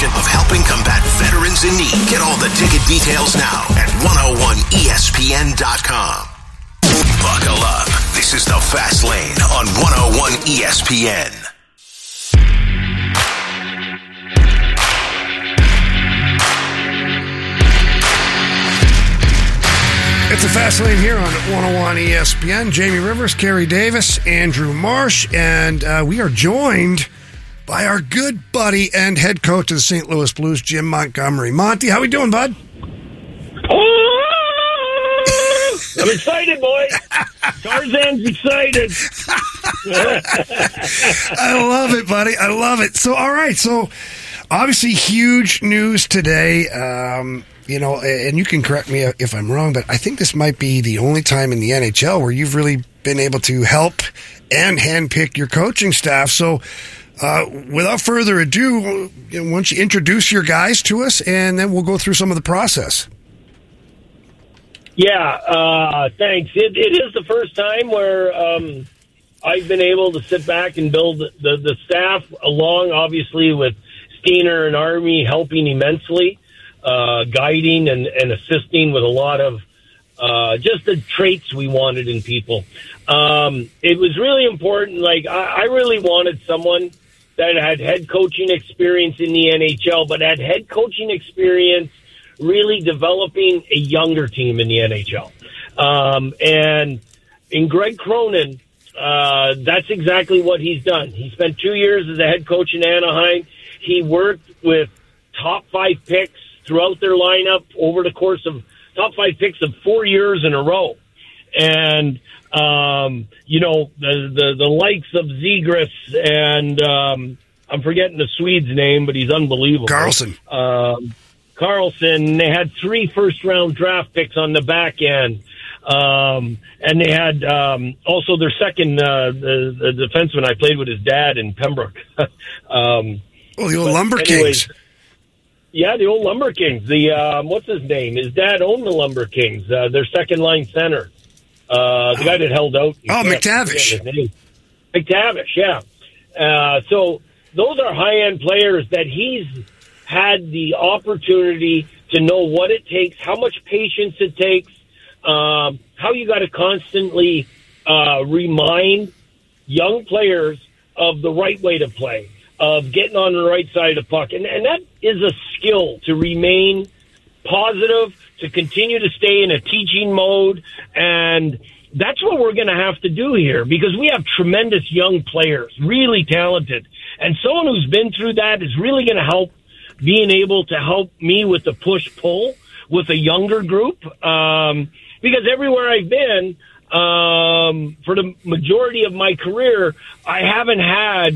mission of helping combat veterans in need. Get all the ticket details now at 101ESPN.com. Buckle up. This is the Fast Lane on 101 ESPN. It's the Fast Lane here on 101 ESPN. Jamie Rivers, Kerry Davis, Andrew Marsh, and we are joined by our good buddy and head coach of the St. Louis Blues, Jim Montgomery. Monty, how we doing, bud? I'm excited, boy. Tarzan's excited. I love it, buddy. I love it. So, all right. So, obviously, huge news today. You know, and you can correct me if I'm wrong, but I think this might be the only time in the NHL where you've really been able to help and handpick your coaching staff. So, without further ado, why don't you introduce your guys to us, and then we'll go through some of the process. Yeah, thanks. It is the first time where I've been able to sit back and build the staff along, obviously, with Steiner and Army helping immensely. Guiding and assisting with a lot of just the traits we wanted in people. It was really important. Like, I really wanted someone that had head coaching experience in the NHL, but had head coaching experience really developing a younger team in the NHL. And in Greg Cronin, that's exactly what he's done. He spent 2 years as a head coach in Anaheim. He worked with top 5 picks throughout their lineup over the course of top 5 picks of 4 years in a row. And, you know, the likes of Zegras and, I'm forgetting the Swede's name, but he's unbelievable. Carlson. Carlson. They had 3 first-round draft picks on the back end. And they had, also their second, the defenseman I played with his dad in Pembroke. The old Lumber Kings. Yeah, the old Lumber Kings. The what's his name? His dad owned the Lumber Kings. Their second line center, the guy that held out. McTavish. McTavish, yeah. So those are high end players that he's had the opportunity to know what it takes, how much patience it takes, how you got to constantly remind young players of the right way to play, of getting on the right side of the puck. And that is a skill, to remain positive, to continue to stay in a teaching mode. And that's what we're going to have to do here, because we have tremendous young players, really talented. And someone who's been through that is really going to help, being able to help me with the push-pull with a younger group. Because everywhere I've been, for the majority of my career, I haven't had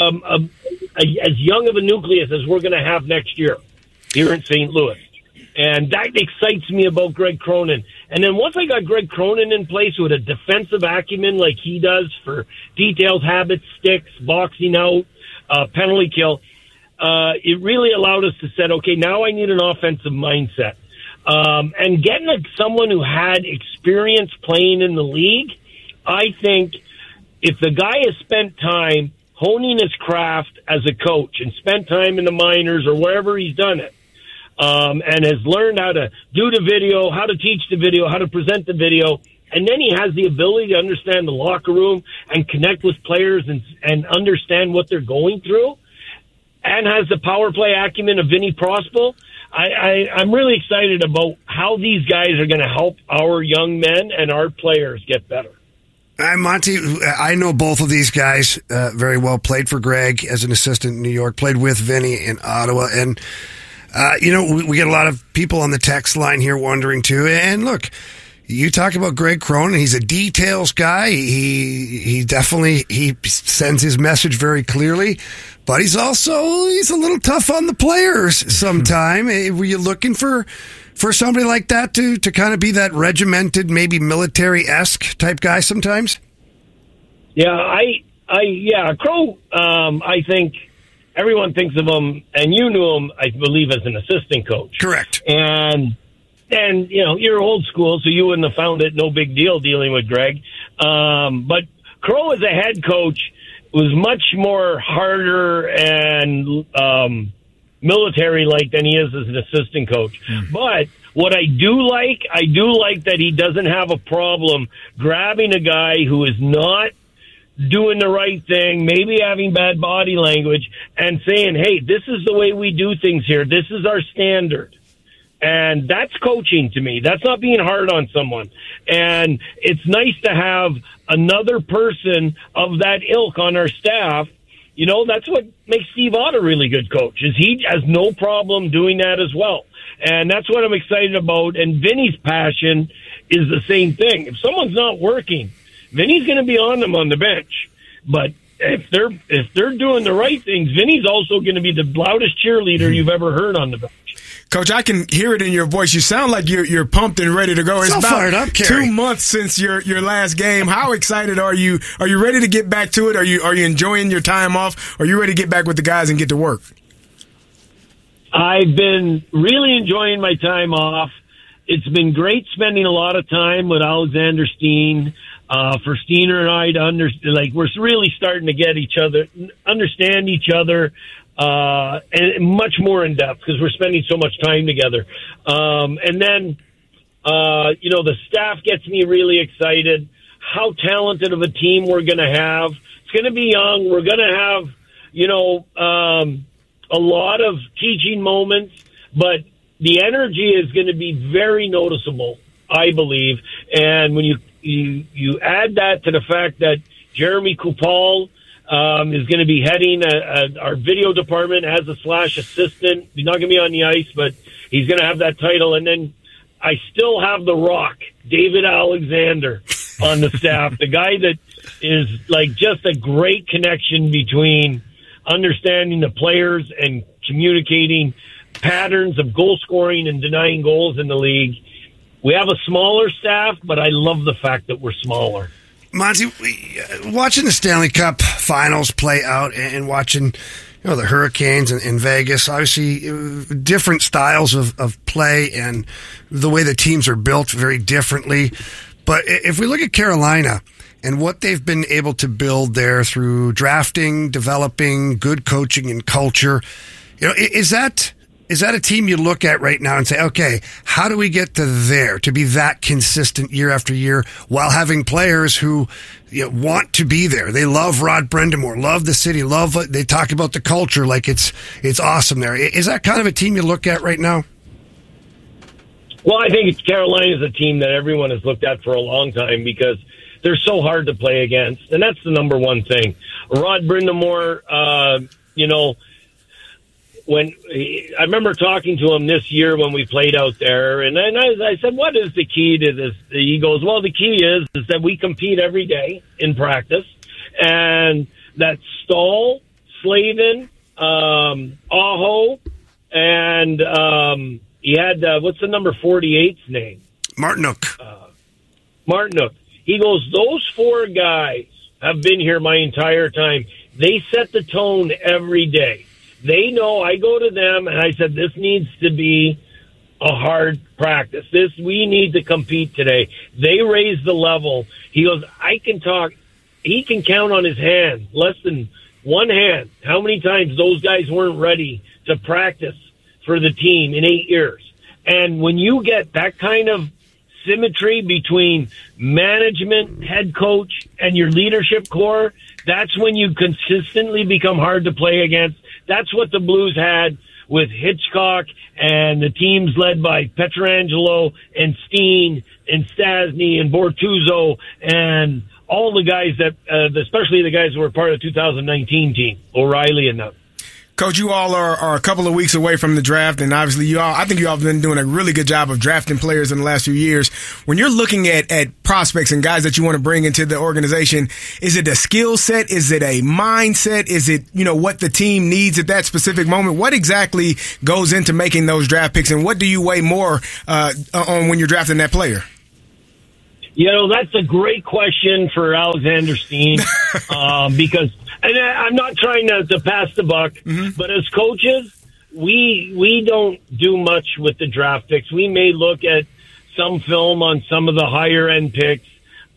as young of a nucleus as we're going to have next year here in St. Louis. And that excites me about Greg Cronin. And then once I got Greg Cronin in place with a defensive acumen like he does for details, habits, sticks, boxing out, penalty kill, it really allowed us to say, okay, now I need an offensive mindset. And getting someone who had experience playing in the league, I think if the guy has spent time honing his craft as a coach and spent time in the minors or wherever he's done it, and has learned how to do the video, how to teach the video, how to present the video, and then he has the ability to understand the locker room and connect with players and understand what they're going through, and has the power play acumen of Vinny Prospal, I'm really excited about how these guys are going to help our young men and our players get better. Monty, I know both of these guys very well. Played for Greg as an assistant in New York, played with Vinny in Ottawa. And, you know, we get a lot of people on the text line here wondering, too. And look, you talk about Greg Cronin. He's a details guy. He definitely sends his message very clearly. But he's a little tough on the players sometime. Were you looking for somebody like that to kind of be that regimented, maybe military-esque type guy sometimes? Yeah, Crow, I think everyone thinks of him, and you knew him, I believe, as an assistant coach. Correct. And you know, you're old school, so you wouldn't have found it no big deal dealing with Greg. But Crow as a head coach was much more harder and military-like than he is as an assistant coach. But what I do like that he doesn't have a problem grabbing a guy who is not doing the right thing, maybe having bad body language, and saying, hey, this is the way we do things here. This is our standard. And that's coaching to me. That's not being hard on someone. And it's nice to have another person of that ilk on our staff. You know, that's what makes Steve Ott a really good coach, is he has no problem doing that as well. And that's what I'm excited about. And Vinny's passion is the same thing. If someone's not working, Vinny's going to be on them on the bench. But if they're doing the right things, Vinny's also going to be the loudest cheerleader you've ever heard on the bench. Coach, I can hear it in your voice. You sound like you're pumped and ready to go. It's about fired up, 2 months since your last game. How excited are you? Are you ready to get back to it? Are you enjoying your time off? Are you ready to get back with the guys and get to work? I've been really enjoying my time off. It's been great spending a lot of time with Alexander Steen. For Steiner and I to we're really starting to get understand each other, and much more in depth because we're spending so much time together. And then, the staff gets me really excited. How talented of a team we're going to have. It's going to be young. We're going to have, a lot of teaching moments, but the energy is going to be very noticeable, I believe. And when you add that to the fact that Jeremy Kupal is going to be heading our video department as a / assistant. He's not going to be on the ice, but he's going to have that title. And then I still have the Rock, David Alexander, on the staff, the guy that is like just a great connection between understanding the players and communicating patterns of goal scoring and denying goals in the league. We have a smaller staff, but I love the fact that we're smaller. Monty, watching the Stanley Cup Finals play out and watching the Hurricanes in Vegas, obviously different styles of play and the way the teams are built very differently. But if we look at Carolina and what they've been able to build there through drafting, developing, good coaching and culture, is that a team you look at right now and say, okay, how do we get to there to be that consistent year after year while having players who want to be there? They love Rod Brind'Amour, love the city, they talk about the culture like it's awesome there. Is that kind of a team you look at right now? Well, I think Carolina is a team that everyone has looked at for a long time because they're so hard to play against, and that's the number one thing. Rod Brind'Amour, I remember talking to him this year when we played out there, and then I said, what is the key to this? He goes, well, the key is that we compete every day in practice, and that Stahl, Slavin, Aho, and he had, what's the number 48's name? Martinook. Martinook. He goes, those 4 guys have been here my entire time. They set the tone every day. They know. I go to them and I said, this needs to be a hard practice. We need to compete today. They raise the level. He goes, I can talk. He can count on his hand, less than one hand, how many times those guys weren't ready to practice for the team in 8 years. And when you get that kind of symmetry between management, head coach, and your leadership core, that's when you consistently become hard to play against. That's what the Blues had with Hitchcock and the teams led by Pietrangelo and Steen and Stasny and Bortuzzo and all the guys that, especially the guys who were part of the 2019 team, O'Reilly and them. Coach, you all are a couple of weeks away from the draft, and obviously I think you all have been doing a really good job of drafting players in the last few years. When you're looking at prospects and guys that you want to bring into the organization, is it a skill set? Is it a mindset? Is it, what the team needs at that specific moment? What exactly goes into making those draft picks, and what do you weigh more on when you're drafting that player? That's a great question for Alexander Steen because, and I'm not trying to pass the buck, but as coaches, we don't do much with the draft picks. We may look at some film on some of the higher end picks,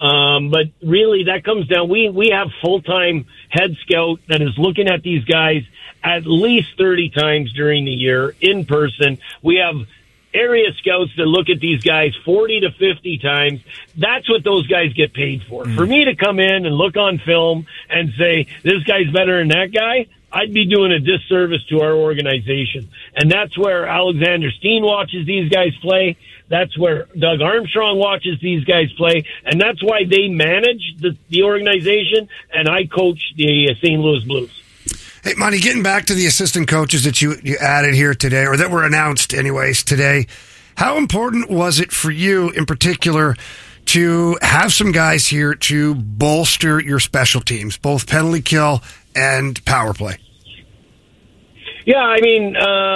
But really, that comes down. We have full-time head scout that is looking at these guys at least 30 times during the year in person. We have area scouts that look at these guys 40 to 50 times. That's what those guys get paid for. For me to come in and look on film and say, this guy's better than that guy, I'd be doing a disservice to our organization. And that's where Alexander Steen watches these guys play. That's where Doug Armstrong watches these guys play. And that's why they manage the organization, and I coach the St. Louis Blues. Hey, Monty, getting back to the assistant coaches that you added here today, or that were announced anyways today, how important was it for you in particular to have some guys here to bolster your special teams, both penalty kill and power play? Yeah, I mean,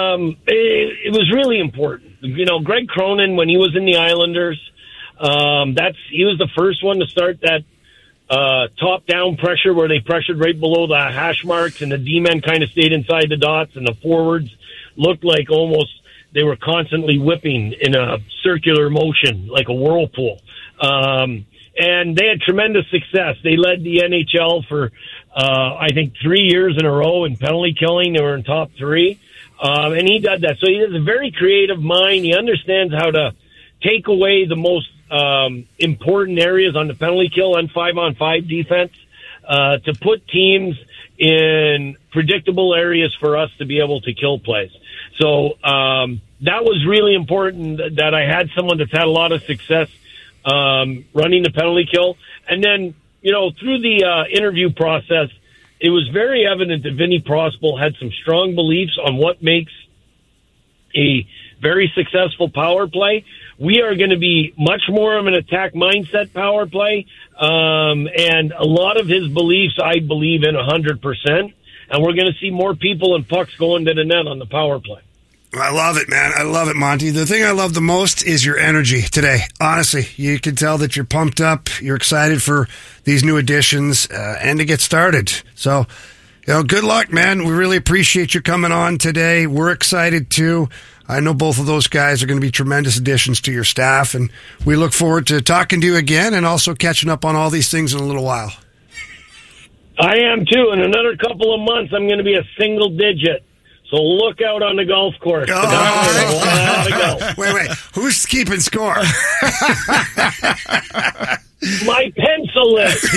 it was really important. You know, Greg Cronin, when he was in the Islanders, he was the first one to start that top-down pressure where they pressured right below the hash marks and the D-men kind of stayed inside the dots and the forwards looked like almost they were constantly whipping in a circular motion like a whirlpool. And they had tremendous success. They led the NHL for, I think, 3 years in a row in penalty killing. They were in top 3. And he did that. So he has a very creative mind. He understands how to take away the most important areas on the penalty kill and 5-on-5 defense to put teams in predictable areas for us to be able to kill plays. So that was really important that I had someone that's had a lot of success running the penalty kill. And then, you know, through the interview process, it was very evident that Vinny Prospal had some strong beliefs on what makes a very successful power play. We are going to be much more of an attack mindset power play. And a lot of his beliefs, I believe in 100%. And we're going to see more people and pucks going to the net on the power play. I love it, man. I love it, Monty. The thing I love the most is your energy today. Honestly, you can tell that you're pumped up. You're excited for these new additions and to get started. So, you know, good luck, man. We really appreciate you coming on today. We're excited, too. I know both of those guys are going to be tremendous additions to your staff, and we look forward to talking to you again and also catching up on all these things in a little while. I am, too. In another couple of months, I'm going to be a single digit. So look out on the golf course. Wait. Who's keeping score? My pencil list.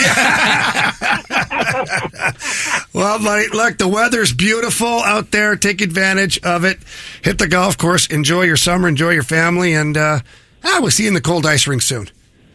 Well, buddy, look, the weather's beautiful out there. Take advantage of it. Hit the golf course. Enjoy your summer. Enjoy your family. And we'll see you in the cold ice rink soon.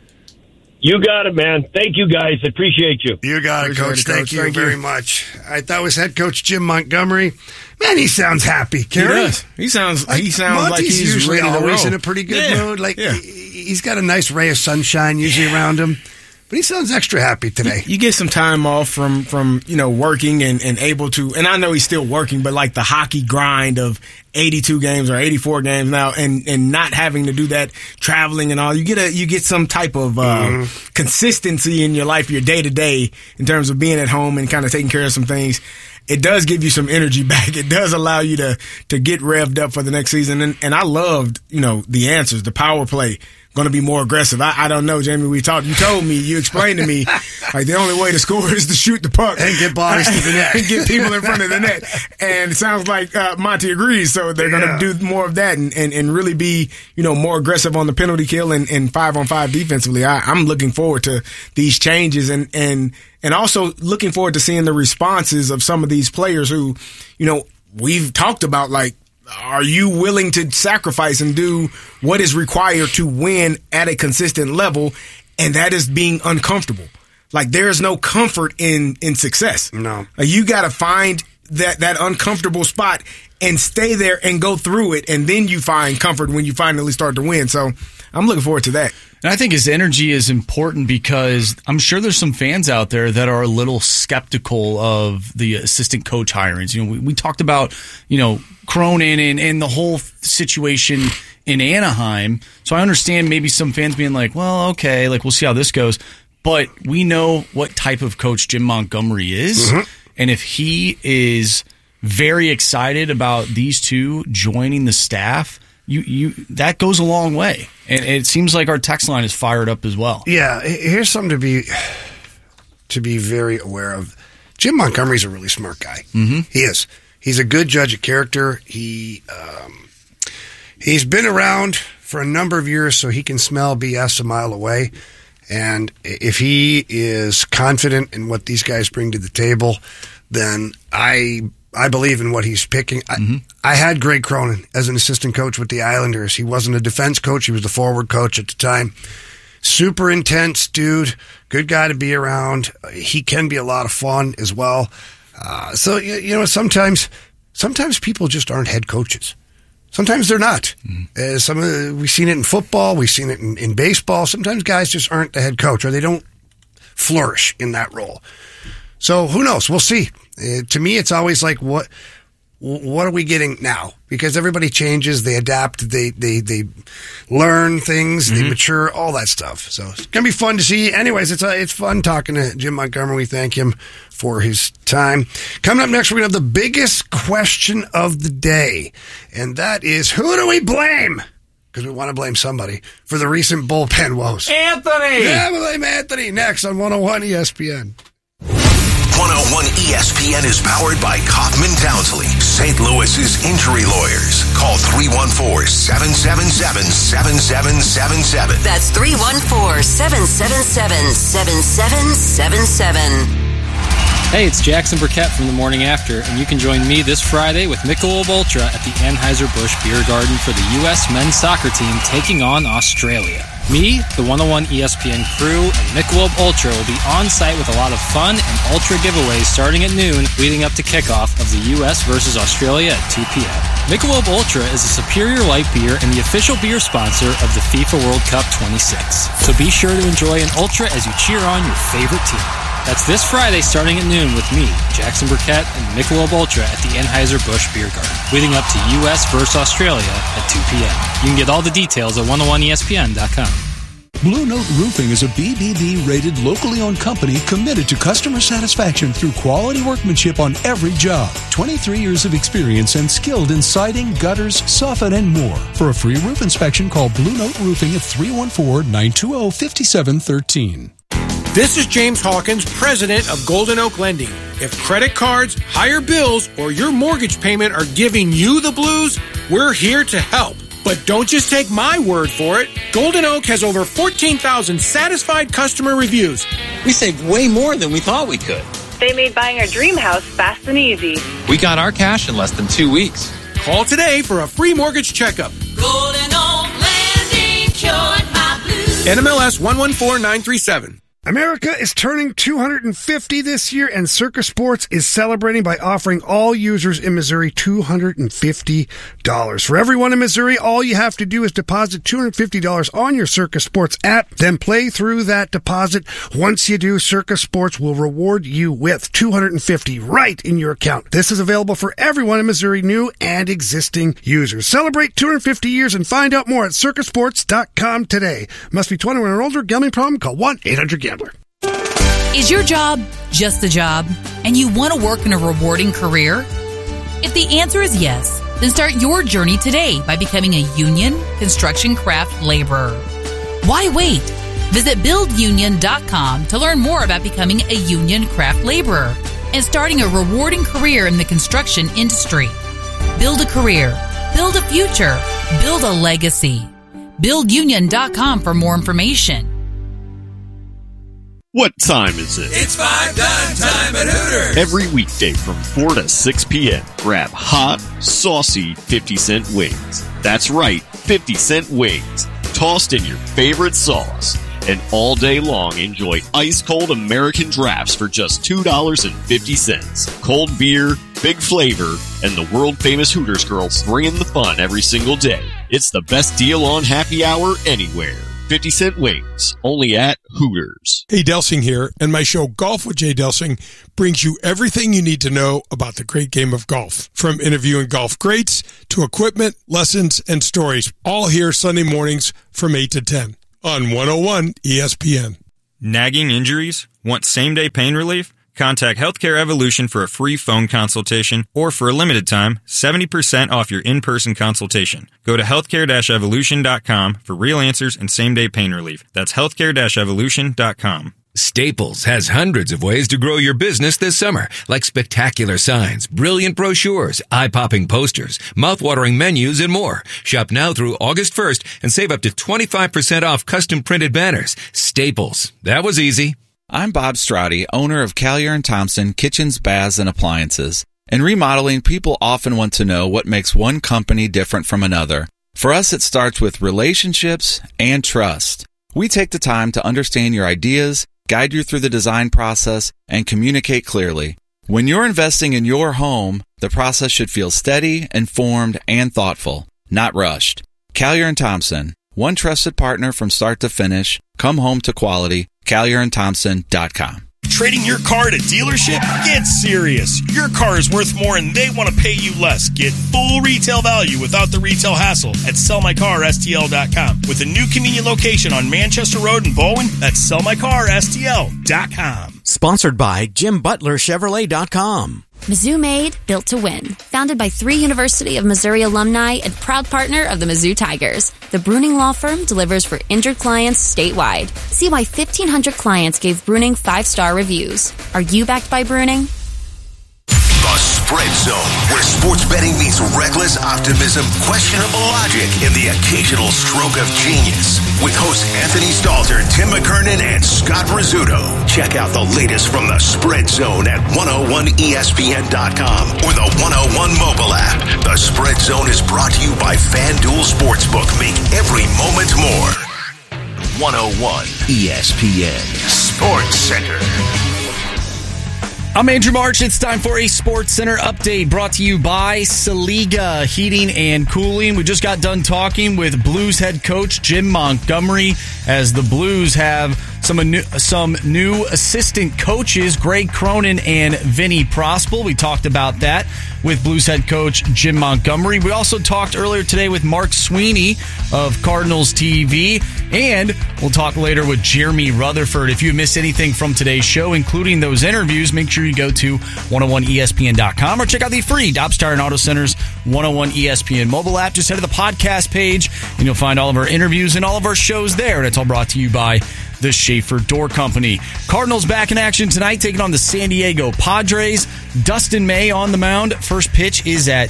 You got it, man. Thank you, guys. I appreciate you. You got it, Coach. Thank you very much. That was head coach Jim Montgomery. Man, he sounds happy. Kerry? He does. He sounds like he's usually ready to always roll. in a pretty good mood. He's got a nice ray of sunshine usually around him. But he sounds extra happy today. You get some time off from working and able to, and I know he's still working, but like the hockey grind of 82 games or 84 games now, and not having to do that traveling and all. You get some type of consistency in your life, your day to day, in terms of being at home and kind of taking care of some things. It does give you some energy back. It does allow you to get revved up for the next season. And I loved, the answers, the power play. Going to be more aggressive. I don't know, Jamie. You told me, you explained to me, like the only way to score is to shoot the puck and get bodies to the net and get people in front of the net. And it sounds like Monty agrees. So they're going to do more of that and really be, more aggressive on the penalty kill and 5-on-5 defensively. I'm looking forward to these changes and also looking forward to seeing the responses of some of these players who, we've talked about, like, are you willing to sacrifice and do what is required to win at a consistent level? And that is being uncomfortable. Like, there is no comfort in success. No. You got to find that uncomfortable spot and stay there and go through it. And then you find comfort when you finally start to win. So I'm looking forward to that. And I think his energy is important because I'm sure there's some fans out there that are a little skeptical of the assistant coach hirings. We talked about, Cronin and the whole situation in Anaheim. So I understand maybe some fans being like, well, okay, like we'll see how this goes. But we know what type of coach Jim Montgomery is. Mm-hmm. And if he is very excited about these two joining the staff, that goes a long way. And it seems like our text line is fired up as well. Yeah, here's something to be very aware of. Jim Montgomery's a really smart guy. Mm-hmm. He is. He's a good judge of character. He's been around for a number of years, so he can smell BS a mile away. And if he is confident in what these guys bring to the table, then I believe in what he's picking. I had Greg Cronin as an assistant coach with the Islanders. He wasn't a defense coach. He was the forward coach at the time. Super intense dude. Good guy to be around. He can be a lot of fun as well. So, sometimes people just aren't head coaches. Sometimes they're not. We've seen it in football. We've seen it in baseball. Sometimes guys just aren't the head coach, or they don't flourish in that role. So who knows? We'll see. To me, it's always like, what are we getting now? Because everybody changes, they adapt, they learn things, they mature, all that stuff. So it's gonna be fun to see. Anyways, it's fun talking to Jim Montgomery. We thank him for his time. Coming up next, we're gonna have the biggest question of the day, and that is, who do we blame? Because we want to blame somebody for the recent bullpen woes. Anthony! Yeah, we blame Anthony. Next on 101 ESPN. 101 ESPN is powered by Kaufman Townsley, St. Louis's injury lawyers. Call 314-777-7777. That's 314-777-7777. Hey, it's Jackson Burkett from The Morning After, and you can join me this Friday with Michelob Ultra at the Anheuser-Busch Beer Garden for the U.S. men's soccer team taking on Australia. Me, the 101 ESPN crew, and Michelob Ultra will be on site with a lot of fun and Ultra giveaways starting at noon, leading up to kickoff of the U.S. versus Australia at 2 p.m. Michelob Ultra is a superior light beer and the official beer sponsor of the FIFA World Cup 26. So be sure to enjoy an Ultra as you cheer on your favorite team. That's this Friday starting at noon with me, Jackson Burkett, and Michelob Ultra at the Anheuser-Busch Beer Garden, leading up to U.S. versus Australia at 2 p.m. You can get all the details at 101ESPN.com. Blue Note Roofing is a BBB-rated, locally owned company committed to customer satisfaction through quality workmanship on every job. 23 years of experience and skilled in siding, gutters, soffit, and more. For a free roof inspection, call Blue Note Roofing at 314-920-5713. This is James Hawkins, president of Golden Oak Lending. If credit cards, higher bills, or your mortgage payment are giving you the blues, we're here to help. But don't just take my word for it. Golden Oak has over 14,000 satisfied customer reviews. We saved way more than we thought we could. They made buying a dream house fast and easy. We got our cash in less than 2 weeks. Call today for a free mortgage checkup. Golden Oak Lending cured my blues. NMLS 114937. America is turning 250 this year, and Circa Sports is celebrating by offering all users in Missouri $250. For everyone in Missouri, all you have to do is deposit $250 on your Circa Sports app, then play through that deposit. Once you do, Circa Sports will reward you with $250 right in your account. This is available for everyone in Missouri, new and existing users. Celebrate 250 years and find out more at circasports.com today. Must be 21 or older. Gambling problem? Call 1-800-GAMBLER. Is your job just a job, and you want to work in a rewarding career? If the answer is yes, then start your journey today by becoming a union construction craft laborer. Why wait? Visit buildunion.com to learn more about becoming a union craft laborer and starting a rewarding career in the construction industry. Build a career, build a future, build a legacy. Buildunion.com for more information. What time is it? It's 5 dime time at Hooters. Every weekday from 4 to 6 p.m. Grab hot, saucy 50-cent wings. That's right, 50-cent wings. Tossed in your favorite sauce. And all day long, enjoy ice-cold American drafts for just $2.50. Cold beer, big flavor, and the world-famous Hooters girls bringing the fun every single day. It's the best deal on happy hour anywhere. 50-cent wings, only at Hooters. Hey, Delsing here, and my show Golf with Jay Delsing brings you everything you need to know about the great game of golf. From interviewing golf greats to equipment, lessons, and stories, all here Sunday mornings from 8 to 10 on 101 ESPN. Nagging injuries? Want same-day pain relief? Contact Healthcare Evolution for a free phone consultation, or for a limited time, 70% off your in-person consultation. Go to healthcare-evolution.com for real answers and same-day pain relief. That's healthcare-evolution.com. Staples has hundreds of ways to grow your business this summer, like spectacular signs, brilliant brochures, eye-popping posters, mouth-watering menus, and more. Shop now through August 1st and save up to 25% off custom-printed banners. Staples. That was easy. I'm Bob Strati, owner of Callier & Thompson Kitchens, Baths, and Appliances. In remodeling, people often want to know what makes one company different from another. For us, it starts with relationships and trust. We take the time to understand your ideas, guide you through the design process, and communicate clearly. When you're investing in your home, the process should feel steady, informed, and thoughtful, not rushed. Callier & Thompson, one trusted partner from start to finish. Come home to quality. CallierandThompson.com. Trading your car at a dealership? Get serious. Your car is worth more and they want to pay you less. Get full retail value without the retail hassle at sellmycarstl.com. With a new convenient location on Manchester Road in Bowen, that's sellmycarstl.com. Sponsored by JimButlerChevrolet.com. Mizzou Made, built to win. Founded by 3 University of Missouri alumni and proud partner of the Mizzou Tigers, the Bruning Law Firm delivers for injured clients statewide. See why 1,500 clients gave Bruning 5-star reviews. Are you backed by Bruning? The Spread Zone, where sports betting meets reckless optimism, questionable logic, and the occasional stroke of genius. With hosts Anthony Stalter, Tim McKernan, and Scott Rizzuto. Check out the latest from the Spread Zone at 101ESPN.com or the 101 mobile app. The Spread Zone is brought to you by FanDuel Sportsbook. Make every moment more. 101 ESPN Sports Center. I'm Andrew March. It's time for a Sports Center update brought to you by Saliga Heating and Cooling. We just got done talking with Blues head coach Jim Montgomery as the Blues have some new assistant coaches, Greg Cronin and Vinny Prospel. We talked about that with Blues head coach Jim Montgomery. We also talked earlier today with Mark Sweeney of Cardinals TV, and we'll talk later with Jeremy Rutherford. If you missed anything from today's show, including those interviews, make sure you go to 101ESPN.com or check out the free Dobbs Tire and Auto Center's 101 ESPN mobile app. Just head to the podcast page, and you'll find all of our interviews and all of our shows there. And it's all brought to you by the Schaefer Door Company. Cardinals back in action tonight, taking on the San Diego Padres. Dustin May on the mound. First pitch is at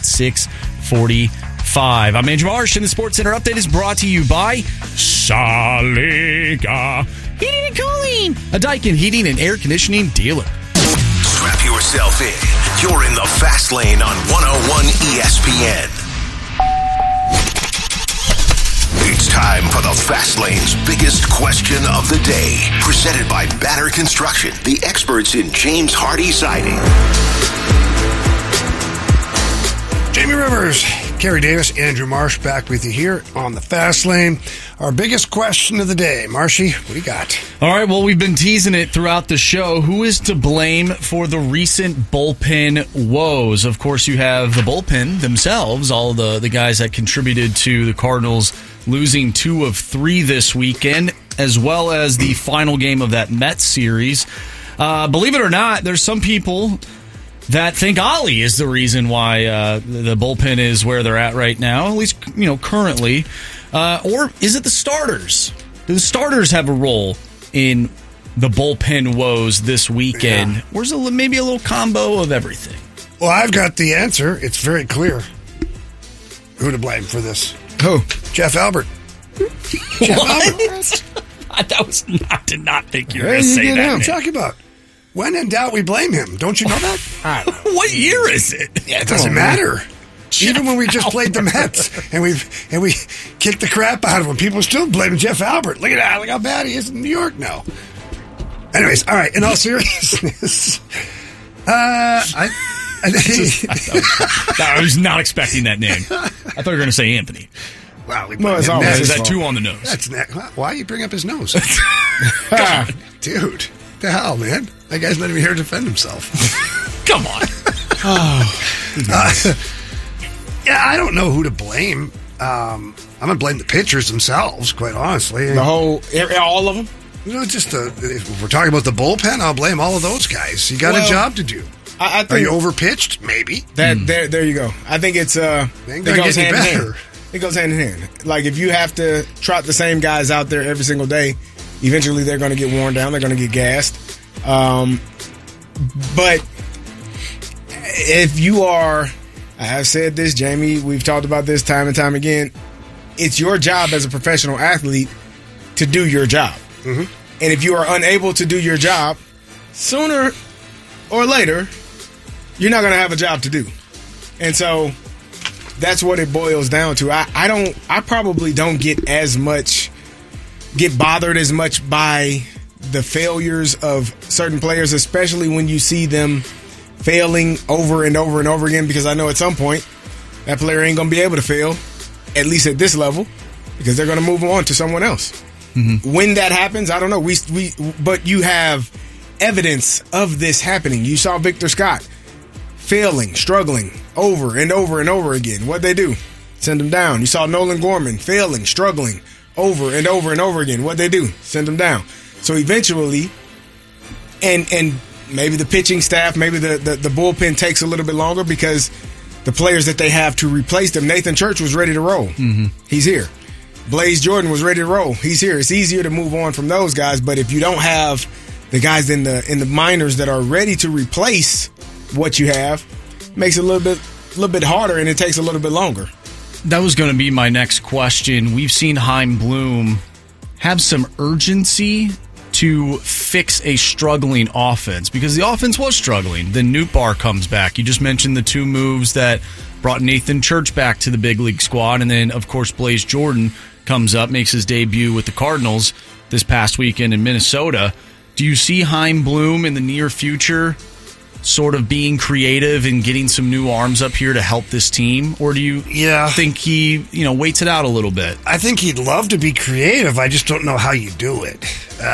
6:45. I'm Andrew Marsh, and the Sports Center update is brought to you by Saliga Heating and Cooling, a Daikin heating and air conditioning dealer. Strap yourself in. You're in the fast lane on 101 ESPN. It's time for the Fast Lane's biggest question of the day. Presented by Banner Construction, the experts in James Hardy Siding. Jamie Rivers, Kerry Davis, Andrew Marsh back with you here on the Fast Lane. Our biggest question of the day. Marshy, what do you got? All right, well, we've been teasing it throughout the show. Who is to blame for the recent bullpen woes? Of course, you have the bullpen themselves, all the guys that contributed to the Cardinals losing 2 of 3 this weekend, as well as the final game of that Mets series. Believe it or not, there's some people that think Ollie is the reason why the bullpen is where they're at right now, at least currently. Or is it the starters? Do the starters have a role in the bullpen woes this weekend? Or is it maybe a little combo of everything? Well, I've got the answer. It's very clear who to blame for this. Who? Jeff Albert. Jeff Albert. I did not think you were going to say that. What are you talking about? When in doubt, we blame him. Don't you know that? I don't know. What year is it? Yeah, it doesn't matter. Even when we just played the Mets and we kicked the crap out of him, people still blaming Jeff Albert. Look at that! Look how bad he is in New York now. Anyways, all right. In all seriousness, I was not expecting that name. I thought you were going to say Anthony. Wow, it's always is that 2 on the nose? That's why you bring up his nose, God, dude. The hell, man! That guy's not even here to defend himself. Come on. Yeah, I don't know who to blame. I'm gonna blame the pitchers themselves, quite honestly. All of them. If we're talking about the bullpen, I'll blame all of those guys. You got a job to do. I think, are you overpitched? Maybe. There you go. I think it goes hand in hand. It goes hand in hand. Like, if you have to trot the same guys out there every single day, eventually they're going to get worn down. They're going to get gassed. But if you are, I have said this, Jamie, we've talked about this time and time again, it's your job as a professional athlete to do your job. Mm-hmm. And if you are unable to do your job, sooner or later, you're not going to have a job to do. And so that's what it boils down to. I probably don't get bothered as much by the failures of certain players, especially when you see them failing over and over and over again, because I know at some point that player ain't going to be able to fail, at least at this level, because they're going to move on to someone else. Mm-hmm. When that happens, I don't know. But you have evidence of this happening. You saw Victor Scott failing, struggling over and over and over again. What'd they do? Send him down. You saw Nolan Gorman failing, struggling over and over and over again. What'd they do? Send him down. So eventually, and maybe the pitching staff, maybe the bullpen takes a little bit longer because the players that they have to replace them. Nathan Church was ready to roll. Mm-hmm. He's here. Blaze Jordan was ready to roll. He's here. It's easier to move on from those guys, but if you don't have the guys in the minors that are ready to replace what you have, it makes it a little bit harder, and it takes a little bit longer. That was going to be my next question. We've seen Chaim Bloom have some urgency to fix a struggling offense, because the offense was struggling. Then Nootbaar comes back. You just mentioned the two moves that brought Nathan Church back to the big league squad, and then, of course, Blaze Jordan comes up, makes his debut with the Cardinals this past weekend in Minnesota. Do you see Chaim Bloom in the near future sort of being creative and getting some new arms up here to help this team? Or do you think he waits it out a little bit? I think he'd love to be creative. I just don't know how you do it.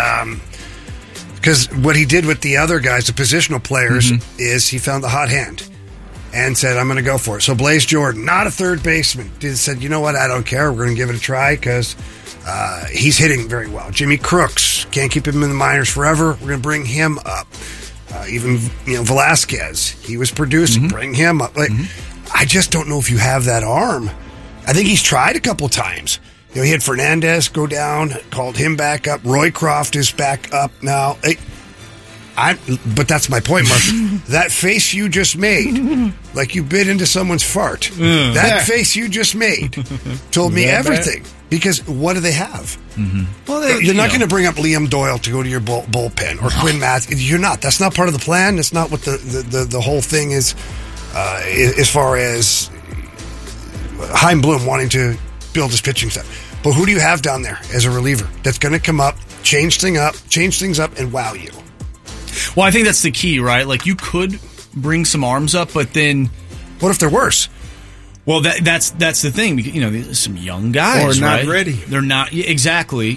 Because what he did with the other guys, the positional players, is he found the hot hand and said, I'm going to go for it. So Blaze Jordan, not a third baseman, said, you know what, I don't care. We're going to give it a try because he's hitting very well. Jimmy Crooks, can't keep him in the minors forever. We're going to bring him up. Even Velasquez, he was producing, bring him up. I just don't know if you have that arm. I think he's tried a couple times. He had Fernandez go down, called him back up. Roycroft is back up now. But that's my point, Mark. That face you just made, like you bit into someone's fart. That face you just made told me everything. Because what do they have? Well, you're not going to bring up Liam Doyle to go to your bullpen or Quinn Matthews. You're not. That's not part of the plan. That's not what the whole thing is. As far as Chaim Bloom wanting to build his pitching stuff, but who do you have down there as a reliever that's going to come up, change things up, and wow you? Well, I think that's the key, right? Like, you could bring some arms up, but then what if they're worse? Well, that's the thing. There's some young guys, or not right? ready. They're not exactly.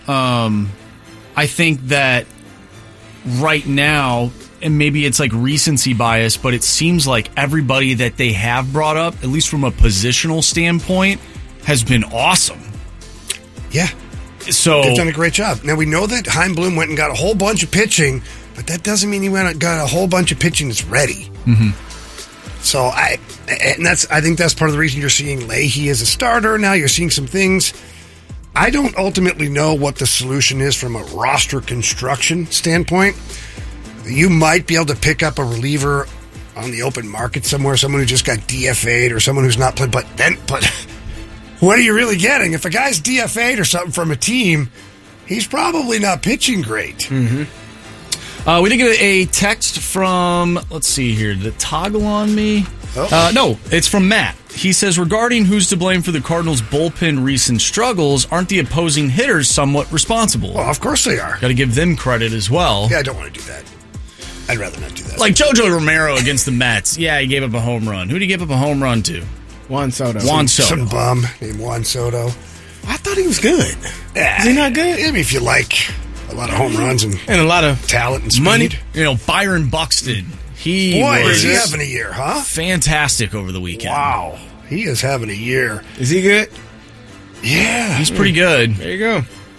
I think that right now, and maybe it's like recency bias, but it seems like everybody that they have brought up, at least from a positional standpoint, has been awesome. Yeah. So they've done a great job. Now we know that Chaim Bloom went and got a whole bunch of pitching, but that doesn't mean he went and got a whole bunch of pitching that's ready. So I think that's part of the reason you're seeing Leahy as a starter. Now you're seeing some things. I don't ultimately know what the solution is from a roster construction standpoint. You might be able to pick up a reliever on the open market somewhere, someone who just got DFA'd or someone who's not played. But what are you really getting? If a guy's DFA'd or something from a team, he's probably not pitching great. We did get a text from, let's see here, did it toggle on me? No, it's from Matt. He says, regarding who's to blame for the Cardinals' bullpen recent struggles, aren't the opposing hitters somewhat responsible? Well, of course they are. Got to give them credit as well. Yeah, I don't want to do that. I'd rather not do that. Like Jojo Romero against the Mets. Yeah, he gave up a home run. Who did he give up a home run to? Juan Soto. Some bum named Juan Soto. I thought he was good. Yeah. Is he not good? I mean, if you like a lot of home runs and a lot of talent and speed. Money. Byron Buxton. Is he having a year, huh? Fantastic over the weekend. Wow. He is having a year. Is he good? Yeah. He's pretty good. There you go.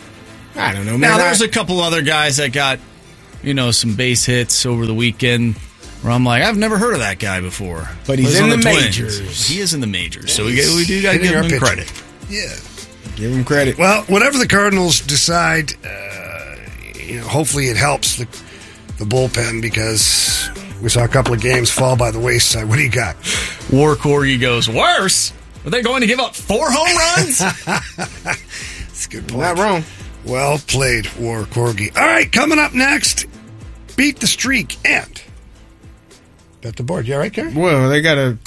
I don't know, man. Now, there's a couple other guys that got, some base hits over the weekend where I'm like, I've never heard of that guy before. But he's in the Twins. majors. He is in the majors, so we do got to give him credit. Yeah. Give him credit. Well, whatever the Cardinals decide, hopefully it helps the bullpen, because we saw a couple of games fall by the wayside. What do you got? War Corgi goes, worse? Are they going to give up 4 home runs? That's a good point. Not wrong. Well played, War Corgi. All right, coming up next, Beat the Streak and Bet the Board. You all right, Gary? Well, they got a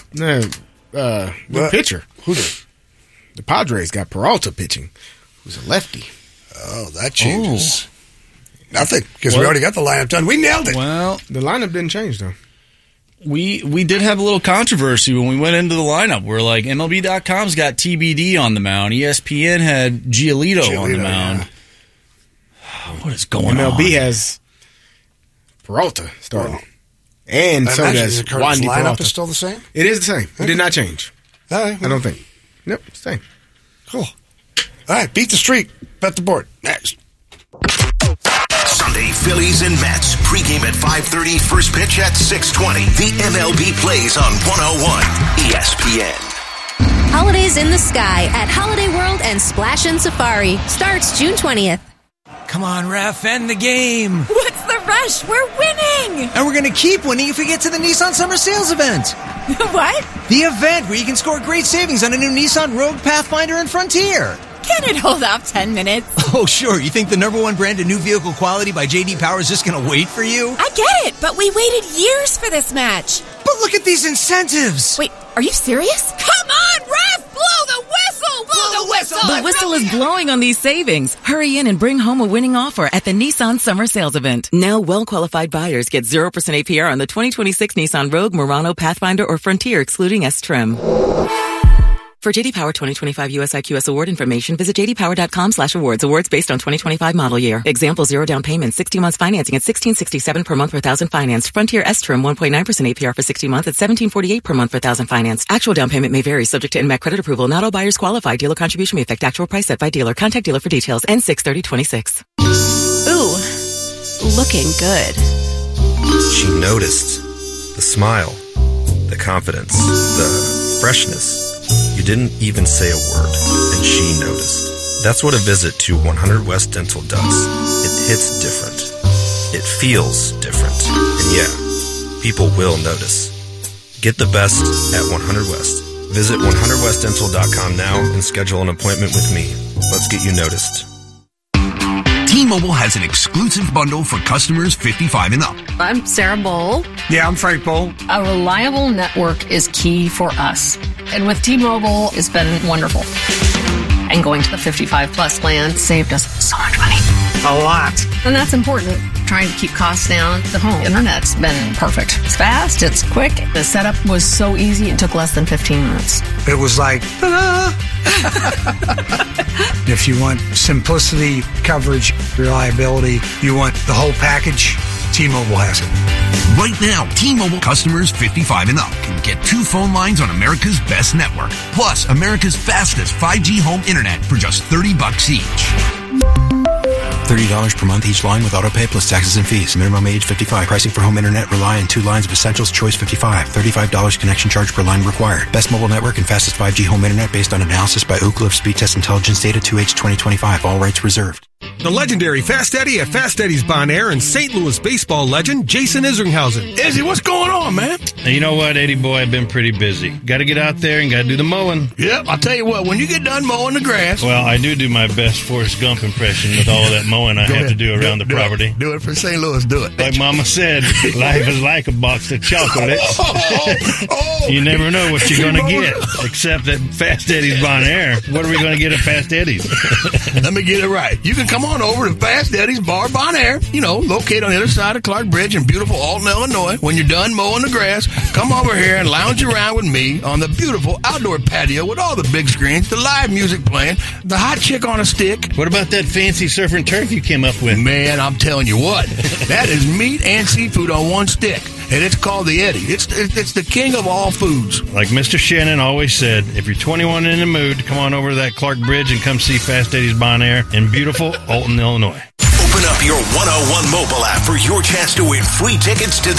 good pitcher. Who did? The Padres got Peralta pitching, who's a lefty. Oh, that changes. Nothing, because we already got the lineup done. We nailed it. Well, the lineup didn't change, though. We did have a little controversy when we went into the lineup. We're like, MLB.com's got TBD on the mound. ESPN had Giolito on the mound. Yeah. What is going on? MLB has Peralta starting. And so does the Cardinals Wandy lineup Peralta. is still the same? It is the same. It did not change. All right. I don't think. Nope, same. Cool. All right, Beat the Streak. Bet the Board. Next. Sunday, Phillies and Mets. Pregame at 5:30. First pitch at 6:20. The MLB plays on 101 ESPN. Holidays in the Sky at Holiday World and Splash and Safari starts June 20th. Come on, ref, end the game. What's the rush? We're winning. And we're going to keep winning if we get to the Nissan Summer Sales event. What? The event where you can score great savings on a new Nissan Rogue, Pathfinder, and Frontier. Can it hold up 10 minutes? Oh, sure. You think the #1 brand of new vehicle quality by J.D. Power is just going to wait for you? I get it, but we waited years for this match. But look at these incentives. Wait, are you serious? Come on, ref! Blow the whistle! Blow the whistle! The whistle is blowing on these savings. Hurry in and bring home a winning offer at the Nissan Summer Sales Event. Now, well-qualified buyers get 0% APR on the 2026 Nissan Rogue, Murano, Pathfinder, or Frontier, excluding S-Trim. For J.D. Power 2025 US IQS award information, visit jdpower.com/awards. Awards based on 2025 model year. Example, 0 down payment, 60 months financing at $1,667 per month per thousand financed. Frontier S-Trim 1.9% APR for 60 months at $1,748 per month per thousand financed. Actual down payment may vary, subject to NMAC credit approval. Not all buyers qualify. Dealer contribution may affect actual price set by dealer. Contact dealer for details. N6/30/26. Ooh, looking good. She noticed the smile, the confidence, the freshness. You didn't even say a word, and she noticed. That's what a visit to 100 West Dental does. It hits different. It feels different. And yeah, people will notice. Get the best at 100 West. Visit 100westdental.com now and schedule an appointment with me. Let's get you noticed. T-Mobile has an exclusive bundle for customers 55 and up. I'm Sarah Bowl. Yeah, I'm Frank Bowl. A reliable network is key for us. And with T-Mobile, it's been wonderful. And going to the 55 plus plan saved us so much money. A lot. And that's important. Trying to keep costs down. The home internet's been perfect. It's fast, it's quick. The setup was so easy, it took less than 15 minutes. It was like, ta-da! If you want simplicity, coverage, reliability, you want the whole package, T-Mobile has it. Right now, T-Mobile customers 55 and up can get 2 phone lines on America's best network, plus America's fastest 5G home internet for just $30 each. $30 per month each line with autopay plus taxes and fees. Minimum age 55. Pricing for home internet rely on 2 lines of essentials. Choice 55. $35 connection charge per line required. Best mobile network and fastest 5G home internet based on analysis by Ookla of Speed Test Intelligence Data 2H 2025. All rights reserved. The legendary Fast Eddie at Fast Eddie's Bon Air and St. Louis baseball legend Jason Isringhausen. Izzy, what's going on, man? You know what, Eddie boy, I've been pretty busy. Got to get out there and got to do the mowing. Yep, I'll tell you what, when you get done mowing the grass... Well, I do my best Forrest Gump impression with all of that mowing I have to do around the property. Do it for St. Louis, do it. Like Mama said, life is like a box of chocolates. You never know what you're going to get, except at Fast Eddie's Bon Air. What are we going to get at Fast Eddie's? Let me get it right. You can come on over to Fast Eddie's Bar Bon Air, located on the other side of Clark Bridge in beautiful Alton, Illinois. When you're done mowing the grass, come over here and lounge around with me on the beautiful outdoor patio with all the big screens, the live music playing, the hot chick on a stick. What about that fancy surf and turf you came up with? Man, I'm telling you what, that is meat and seafood on one stick. and it's called the Eddie. It's the king of all foods. Like Mr. Shannon always said, if you're 21 and in the mood, come on over to that Clark Bridge and come see Fast Eddie's Bon Air in beautiful Alton, Illinois. Open up your 101 mobile app for your chance to win free tickets to